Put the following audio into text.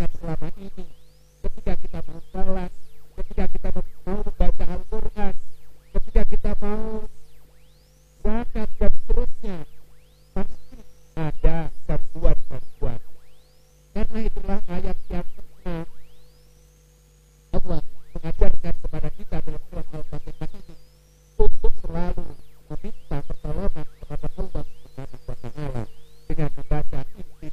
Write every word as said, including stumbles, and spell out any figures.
lakukan selama ini. Ketika kita mau sholat, ketika kita mau membaca Al-Quran, ketika kita mau zakat dan seterusnya, pasti ada gangguan-gangguan. Karena itulah